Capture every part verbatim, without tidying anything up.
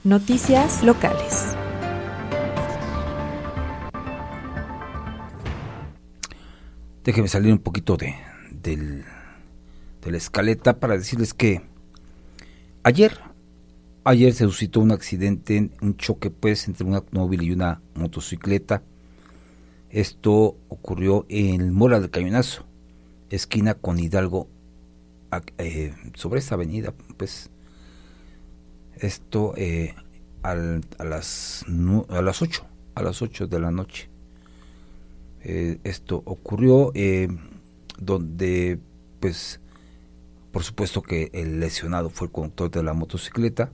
Noticias locales. Déjenme salir un poquito de, del, de la escaleta para decirles que ayer, ayer se suscitó un accidente, un choque pues entre un automóvil y una motocicleta. Esto ocurrió en Mora del Cañonazo, esquina con Hidalgo, eh, sobre esta avenida, pues. Esto eh, al, a las a las ocho, a las ocho de la noche. Eh, esto ocurrió eh, donde, pues, por supuesto que el lesionado fue el conductor de la motocicleta.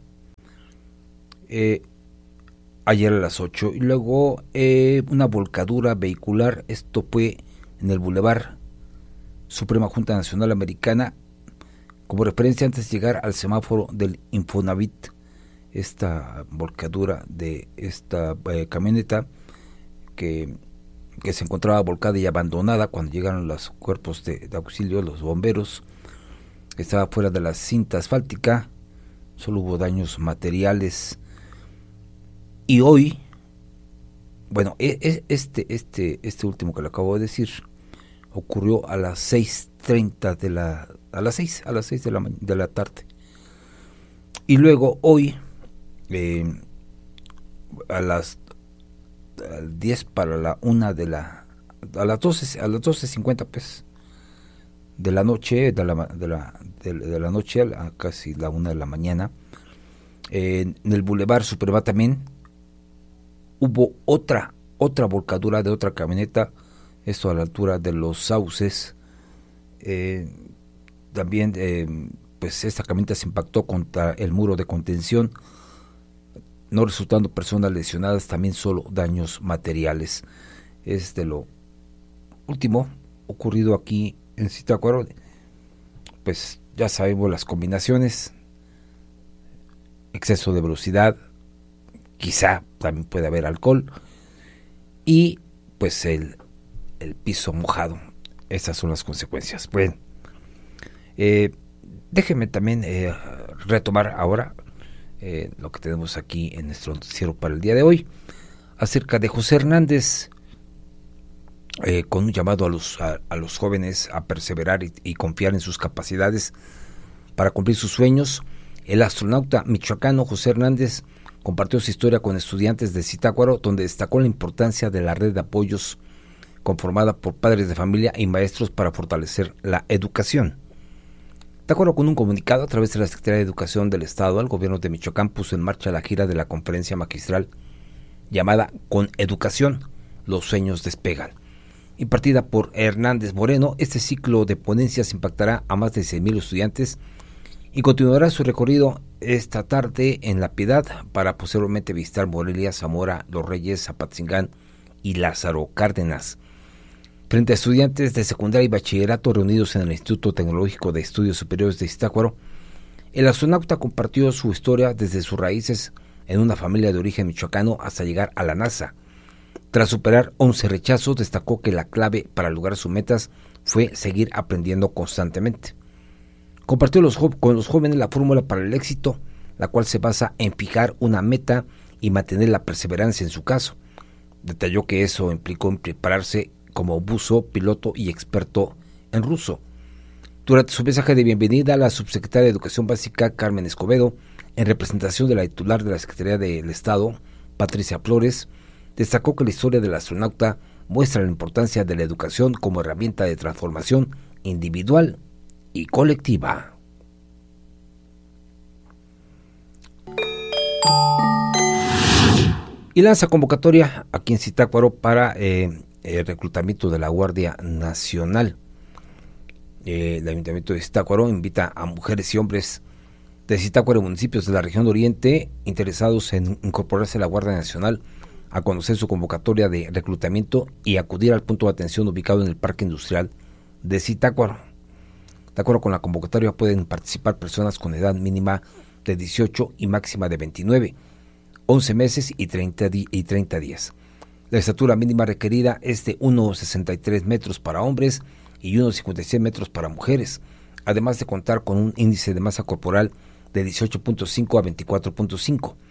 Eh, ayer a las ocho y luego eh, una volcadura vehicular. Esto fue en el Boulevard Suprema Junta Nacional Americana, como referencia antes de llegar al semáforo del Infonavit. Esta volcadura de esta eh, camioneta que, que se encontraba volcada y abandonada cuando llegaron los cuerpos de, de auxilio, los bomberos. Estaba fuera de la cinta asfáltica, solo hubo daños materiales. Y hoy, bueno, este, este, este último que le acabo de decir ocurrió a las seis treinta de la, a las seis, a las seis de la, de la tarde. Y luego hoy, eh, a las diez para la una de la, a las doce, a las doce cincuenta pues, de la noche, de la, de la, de, de la noche a casi la una de la mañana, eh, en el Boulevard Suprema también hubo otra, otra volcadura de otra camioneta, esto a la altura de los Sauces. Eh, también, eh, pues esta camioneta se impactó contra el muro de contención, no resultando personas lesionadas, también solo daños materiales. Es de lo último ocurrido aquí en Zitácuaro. Pues ya sabemos las combinaciones: exceso de velocidad, quizá también puede haber alcohol, y pues el, el piso mojado. Esas son las consecuencias. Bueno, eh, déjenme también eh, retomar ahora eh, lo que tenemos aquí en nuestro noticiero para el día de hoy, acerca de José Hernández, eh, con un llamado a los, a, a los jóvenes a perseverar y, y confiar en sus capacidades para cumplir sus sueños. El astronauta michoacano José Hernández compartió su historia con estudiantes de Zitácuaro, donde destacó la importancia de la red de apoyos conformada por padres de familia y maestros para fortalecer la educación. De acuerdo con un comunicado a través de la Secretaría de Educación del Estado, el gobierno de Michoacán puso en marcha la gira de la conferencia magistral llamada Con Educación, los sueños despegan. Impartida por Hernández Moreno, este ciclo de ponencias impactará a más de seis mil estudiantes y continuará su recorrido esta tarde en La Piedad para posteriormente visitar Morelia, Zamora, Los Reyes, Zapatzingán y Lázaro Cárdenas. Frente a estudiantes de secundaria y bachillerato reunidos en el Instituto Tecnológico de Estudios Superiores de Zitácuaro, el astronauta compartió su historia desde sus raíces en una familia de origen michoacano hasta llegar a la NASA. Tras superar once rechazos, destacó que la clave para lograr sus metas fue seguir aprendiendo constantemente. Compartió los jo- con los jóvenes la fórmula para el éxito, la cual se basa en fijar una meta y mantener la perseverancia en su caso. Detalló que eso implicó en prepararse como buzo, piloto y experto en ruso. Durante su mensaje de bienvenida, la subsecretaria de Educación Básica, Carmen Escobedo, en representación de la titular de la Secretaría del Estado, Patricia Flores, destacó que la historia del astronauta muestra la importancia de la educación como herramienta de transformación individual y colectiva. Y lanza convocatoria aquí en Zitácuaro para eh, el reclutamiento de la Guardia Nacional. Eh, el Ayuntamiento de Zitácuaro invita a mujeres y hombres de Zitácuaro y municipios de la región oriente interesados en incorporarse a la Guardia Nacional a conocer su convocatoria de reclutamiento y acudir al punto de atención ubicado en el Parque Industrial de Zitácuaro. De acuerdo con la convocatoria, pueden participar personas con edad mínima de dieciocho y máxima de veintinueve, once meses y treinta, di- y treinta días. La estatura mínima requerida es de uno coma sesenta y tres metros para hombres y uno coma cincuenta y seis metros para mujeres, además de contar con un índice de masa corporal de dieciocho punto cinco a veinticuatro punto cinco.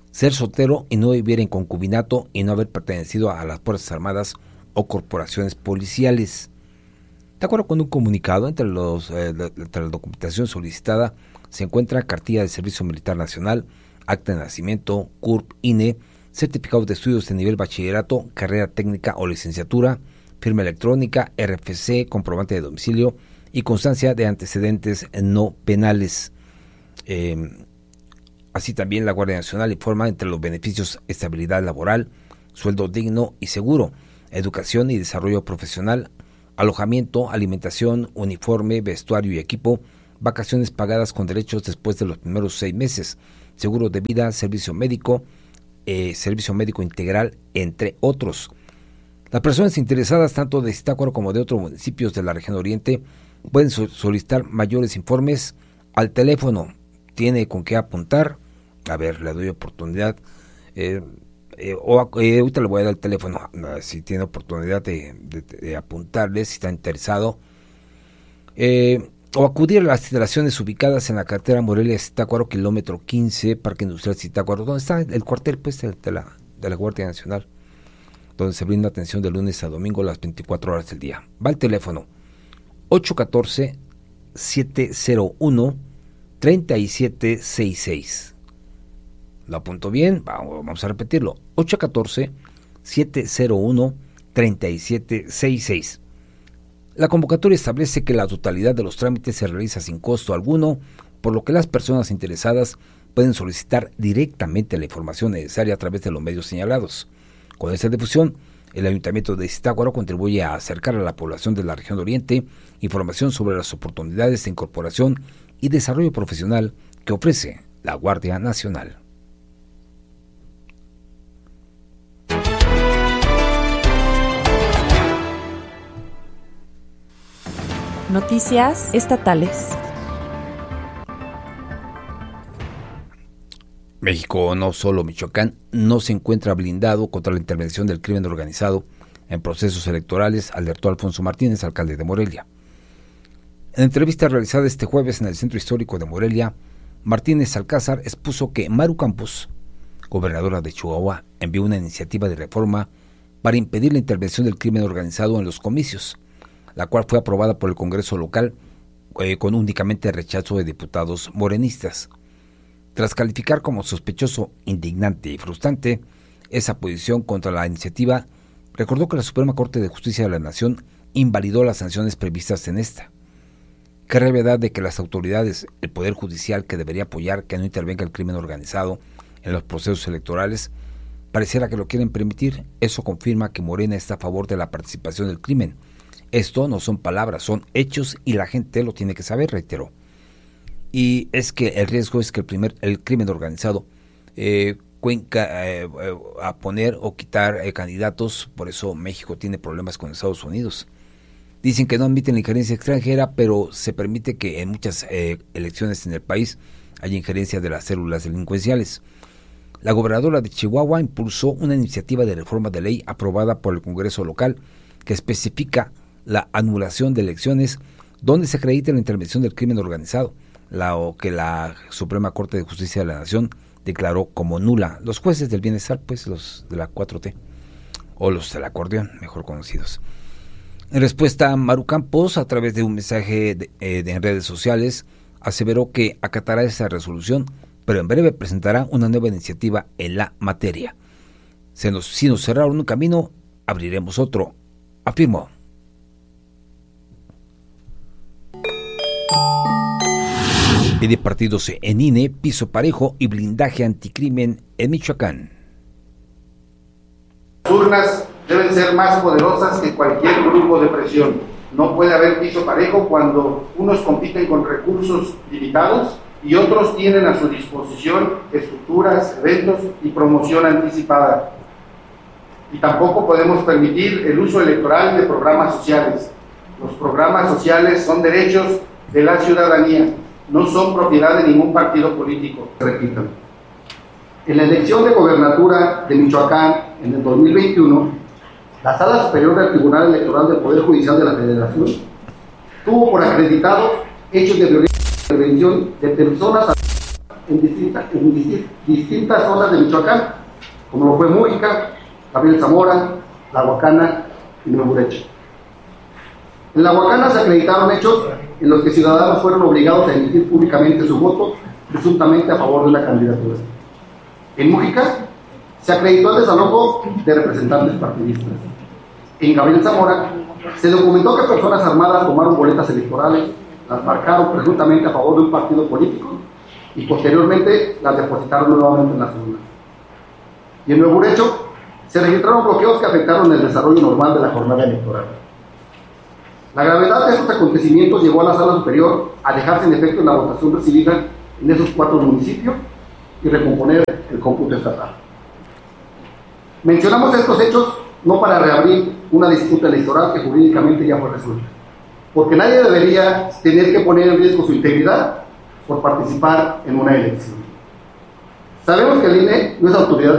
ser soltero y no vivir en concubinato y no haber pertenecido a las Fuerzas Armadas o corporaciones policiales. De acuerdo con un comunicado, entre, los, eh, la, entre la documentación solicitada se encuentra cartilla de Servicio Militar Nacional, acta de nacimiento, C U R P, I N E, certificados de estudios de nivel bachillerato, carrera técnica o licenciatura, firma electrónica, R F C, comprobante de domicilio y constancia de antecedentes no penales. Eh, así también la Guardia Nacional informa entre los beneficios estabilidad laboral, sueldo digno y seguro, educación y desarrollo profesional, alojamiento, alimentación, uniforme, vestuario y equipo, vacaciones pagadas con derechos después de los primeros seis meses, seguro de vida, servicio médico, eh, servicio médico integral, entre otros. Las personas interesadas tanto de Zitácuaro como de otros municipios de la región oriente pueden so- solicitar mayores informes al teléfono. Tiene con qué apuntar. A ver, le doy oportunidad. Eh, eh, o, eh, ahorita le voy a dar el teléfono, uh, si tiene oportunidad de, de, de apuntarle, si está interesado. Eh, o acudir a las instalaciones ubicadas en la carretera Morelia-Zitácuaro, kilómetro quince, Parque Industrial Zitácuaro, donde está el cuartel pues, de, la, de la Guardia Nacional, donde se brinda atención de lunes a domingo a las veinticuatro horas del día. Va el teléfono ocho uno cuatro, siete cero uno, tres siete seis seis. ¿Lo apunto bien? Vamos a repetirlo. ocho uno cuatro, siete cero uno, tres siete seis seis. La convocatoria establece que la totalidad de los trámites se realiza sin costo alguno, por lo que las personas interesadas pueden solicitar directamente la información necesaria a través de los medios señalados. Con esta difusión, el Ayuntamiento de Zitácuaro contribuye a acercar a la población de la región oriente información sobre las oportunidades de incorporación y desarrollo profesional que ofrece la Guardia Nacional. Noticias estatales. México, no solo Michoacán, no se encuentra blindado contra la intervención del crimen organizado en procesos electorales, alertó Alfonso Martínez, alcalde de Morelia. En entrevista realizada este jueves en el Centro Histórico de Morelia, Martínez Alcázar expuso que Maru Campos, gobernadora de Chihuahua, envió una iniciativa de reforma para impedir la intervención del crimen organizado en los comicios, la cual fue aprobada por el Congreso local eh, con únicamente rechazo de diputados morenistas. Tras calificar como sospechoso, indignante y frustrante esa posición contra la iniciativa, recordó que la Suprema Corte de Justicia de la Nación invalidó las sanciones previstas en esta. Qué gravedad de que las autoridades, el Poder Judicial, que debería apoyar que no intervenga el crimen organizado en los procesos electorales, pareciera que lo quieren permitir. Eso confirma que Morena está a favor de la participación del crimen. Esto no son palabras, son hechos y la gente lo tiene que saber, reiteró. Y es que el riesgo es que el, primer, el crimen organizado eh, cuenca eh, a poner o quitar eh, candidatos. Por eso México tiene problemas con Estados Unidos. Dicen que no admiten la injerencia extranjera, pero se permite que en muchas eh, elecciones en el país haya injerencia de las células delincuenciales. La gobernadora de Chihuahua impulsó una iniciativa de reforma de ley aprobada por el Congreso local que especifica la anulación de elecciones donde se acredite la intervención del crimen organizado, la o que la Suprema Corte de Justicia de la Nación declaró como nula. Los jueces del bienestar, pues los de la cuatro T, o los del acordeón, mejor conocidos. En respuesta, Maru Campos, a través de un mensaje de, eh, de en redes sociales, aseveró que acatará esa resolución, pero en breve presentará una nueva iniciativa en la materia. Se nos, si nos cerraron un camino, abriremos otro, afirmó. Pide partidos en I N E, piso parejo y blindaje anticrimen en Michoacán. Las urnas deben ser más poderosas que cualquier grupo de presión. No puede haber piso parejo cuando unos compiten con recursos limitados y otros tienen a su disposición estructuras, eventos y promoción anticipada. Y tampoco podemos permitir el uso electoral de programas sociales. Los programas sociales son derechos de la ciudadanía, no son propiedad de ningún partido político. Repito. En la elección de gobernatura de Michoacán en el dos mil veintiuno, la Sala Superior del Tribunal Electoral del Poder Judicial de la Federación tuvo por acreditado hechos de violencia y intervención de personas en, distinta, en disti, distintas zonas de Michoacán, como lo fue Mújica, Gabriel Zamora, La Huacana y Nuevo Derecho. En La Huacana se acreditaron hechos en los que ciudadanos fueron obligados a emitir públicamente su voto, presuntamente a favor de la candidatura. En Mújica se acreditó el desalojo de representantes partidistas. En Gabriel Zamora se documentó que personas armadas tomaron boletas electorales, las marcaron presuntamente a favor de un partido político y posteriormente las depositaron nuevamente en las urnas. Y en Nuevo Derecho se registraron bloqueos que afectaron el desarrollo normal de la jornada electoral. La gravedad de estos acontecimientos llevó a la Sala Superior a dejarse en efecto la votación recibida en esos cuatro municipios y recomponer el cómputo estatal. Mencionamos estos hechos no para reabrir una disputa electoral que jurídicamente ya fue resuelta, porque nadie debería tener que poner en riesgo su integridad por participar en una elección. Sabemos que el I N E no es autoridad